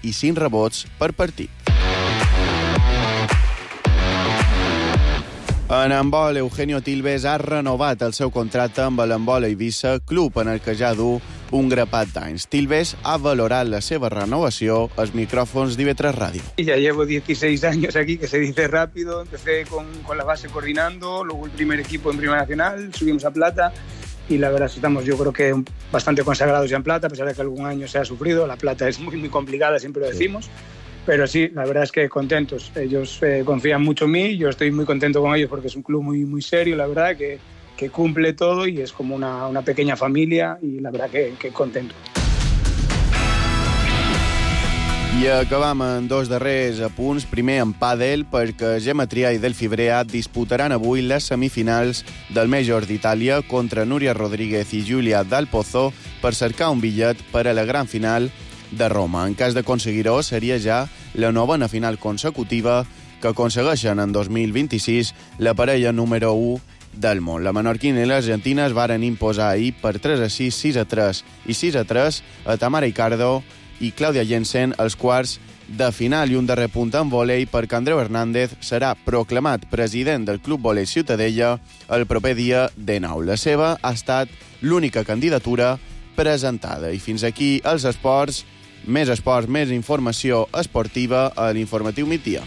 i 5 rebots per partit. En handbol, Eugenio Tilves ha renovat el seu contracte amb l'Handbol Eivissa, club en el que ja du un grapat d'anys. Tilves ha valorat la seva renovació als micrófonos d'IV3 Radio. Ya llevo 16 años aquí, que se dice rápido. Empecé con la base coordinando, luego el primer equipo en Primera Nacional, subimos a Plata y la verdad estamos, yo creo que bastante consagrados ya en Plata, a pesar de que algún año se ha sufrido. La Plata es muy, muy complicada, siempre lo decimos. Sí. Pero sí, la verdad es que contentos. Ellos confían mucho en mí, yo estoy muy contento con ellos porque es un club muy, muy serio, la verdad, que cumple todo y es como una pequeña familia y la verdad que contento. I acabam amb dos darrers apunts. Primer en pàdel, perquè Gemma Trià i Delphi Brea disputaran avui les semifinals del Major d'Itàlia contra Núria Rodríguez i Júlia Dal Pozo per cercar un bitllet per a la gran final de Roma. En cas d'aconseguir-ho, seria ja la novena final consecutiva que aconsegueixen en 2026 la parella número 1 del món. La menorquina i l'argentina es varen imposar ahir per 3-6, 6-3 i 6-3 a Tamara Icardo i Clàudia Jensen als quarts de final. I un darrer punt en vòlei, perquè Andreu Hernández serà proclamat president del Club Vòlei Ciutadella el proper dia 19. La seva ha estat l'única candidatura presentada. I fins aquí els esports, més informació esportiva a l'Informatiu Migdia.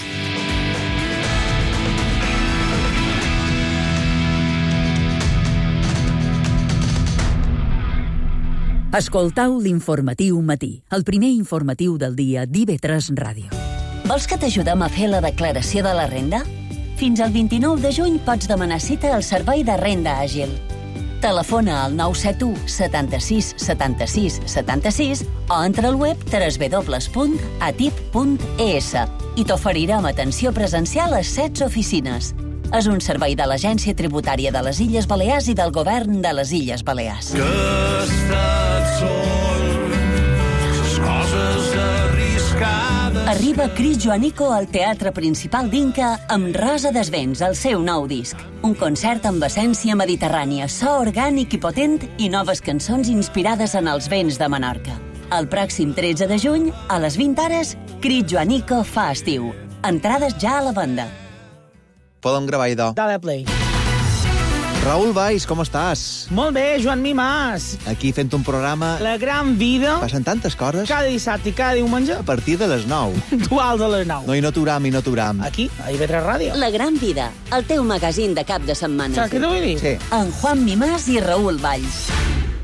Escoltau l'Informatiu Matí, el primer informatiu del dia d'IV3 Ràdio. Vols que t'ajudem a fer la declaració de la renda? Fins al 29 de juny pots demanar cita al Servei de Renda Àgil. Telefona al 971 76 76 76 o entra al web www.atip.es i t'oferirem atenció presencial a 16 oficines. És un servei de l'Agència Tributària de les Illes Balears i del Govern de les Illes Balears. Que estat sol, les coses arriscades... Arriba Cris Joanico al Teatre Principal d'Inca amb Rosa Desvens, el seu nou disc. Un concert amb essència mediterrània, so orgànic i potent i noves cançons inspirades en els vents de Menorca. El pròxim 13 de juny, a les 20 hores, Cris Joanico fa estiu. Entrades ja a la venda. Podem gravar, idò. Dale play. Raül Valls, com estàs? Molt bé, Joan Mimàs. Aquí fent un programa... La gran vida. Passen tantes coses. Cada dissabte i cada diumenge. A partir de les 9. Puntuals a les 9. No, i no aturam. Aquí, a IV3 Ràdio. La gran vida, el teu magazín de cap de setmana. Saps què t'ho vull dir? Sí. En Juan Mimàs i Raül Valls.